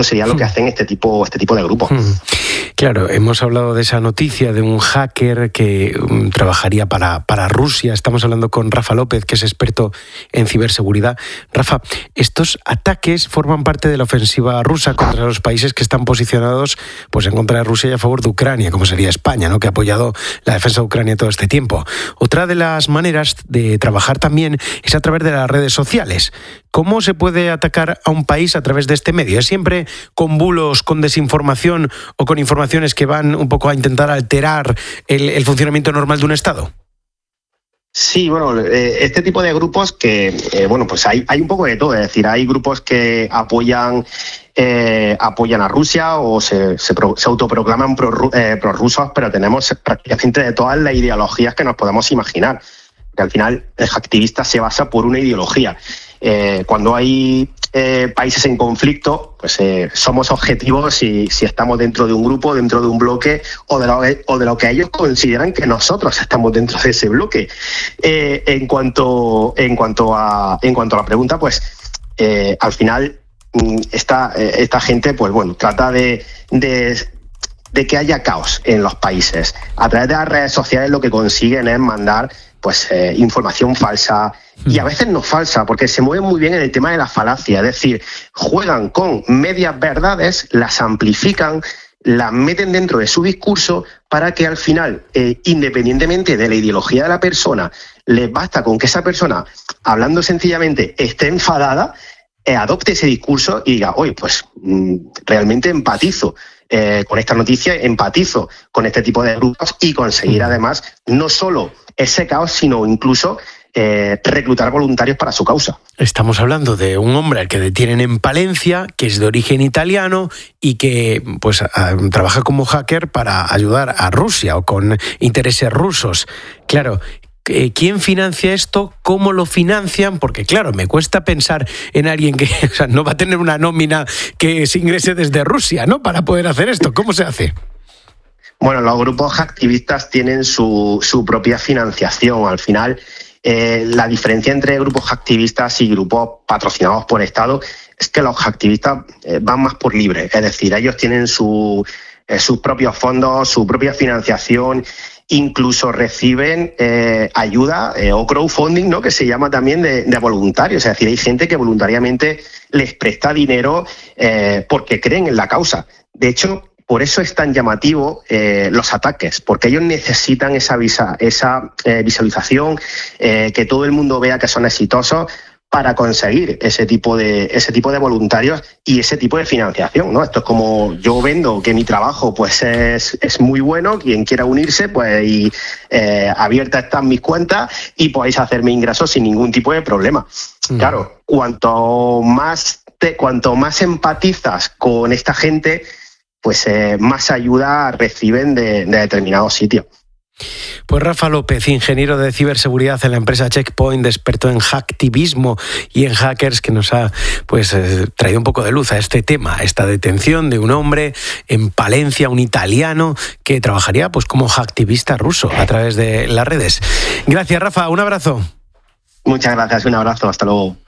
sería lo que hacen este tipo de grupos. Claro, hemos hablado de esa noticia de un hacker que trabajaría para Rusia. Estamos hablando con Rafa López, que es experto en ciberseguridad. Rafa, estos ataques forman parte de la ofensiva rusa contra los países que están posicionados pues en contra de Rusia y a favor de Ucrania, como sería España, ¿no?, que ha apoyado la defensa de Ucrania todo este tiempo. Otra de las maneras de trabajar también es a través de las redes sociales. ¿Cómo se puede atacar a un país a través de este medio? ¿Es siempre con bulos, con desinformación o con informaciones que van un poco a intentar alterar el funcionamiento normal de un Estado? Sí, bueno, este tipo de grupos que, pues hay un poco de todo. Es decir, hay grupos que apoyan a Rusia o se autoproclaman prorrusos, pero tenemos prácticamente de todas las ideologías que nos podemos imaginar. Que al final el hacktivista se basa por una ideología. Cuando hay países en conflicto, pues somos objetivos si estamos dentro de un grupo, dentro de un bloque o de lo que ellos consideran que nosotros estamos dentro de ese bloque. En cuanto a la pregunta, pues al final esta gente, pues bueno, trata de que haya caos en los países. A través de las redes sociales lo que consiguen es mandar pues información falsa, y a veces no falsa, porque se mueven muy bien en el tema de la falacia, es decir, juegan con medias verdades, las amplifican, las meten dentro de su discurso para que al final, independientemente de la ideología de la persona, les basta con que esa persona, hablando sencillamente, esté enfadada, adopte ese discurso y diga, oye, pues realmente empatizo con esta noticia, empatizo con este tipo de grupos, y conseguir además no solo ese caos, sino incluso reclutar voluntarios para su causa. Estamos hablando de un hombre al que detienen en Palencia, que es de origen italiano y que pues trabaja como hacker para ayudar a Rusia o con intereses rusos. Claro, ¿quién financia esto? ¿Cómo lo financian? Porque claro, me cuesta pensar en alguien que no va a tener una nómina que se ingrese desde Rusia, ¿no?, para poder hacer esto. ¿Cómo se hace? Bueno, los grupos hacktivistas tienen su propia financiación. Al final, la diferencia entre grupos hacktivistas y grupos patrocinados por Estado es que los hacktivistas van más por libre. Es decir, ellos tienen sus propios fondos, su propia financiación, incluso reciben ayuda o crowdfunding, ¿no?, que se llama también de voluntarios. Es decir, hay gente que voluntariamente les presta dinero porque creen en la causa. De hecho, por eso es tan llamativo los ataques, porque ellos necesitan esa visualización, que todo el mundo vea que son exitosos para conseguir ese tipo de voluntarios y ese tipo de financiación, ¿no? Esto es como yo vendo que mi trabajo pues es muy bueno, quien quiera unirse, pues y abiertas están mis cuentas y podéis hacerme ingresos sin ningún tipo de problema. Claro, cuanto más empatizas con esta gente, pues más ayuda reciben de determinados sitios. Pues Rafa López, ingeniero de ciberseguridad en la empresa Checkpoint, experto en hacktivismo y en hackers, que nos ha traído un poco de luz a este tema, esta detención de un hombre en Palencia, un italiano, que trabajaría pues como hacktivista ruso a través de las redes. Gracias, Rafa, un abrazo. Muchas gracias, un abrazo, hasta luego.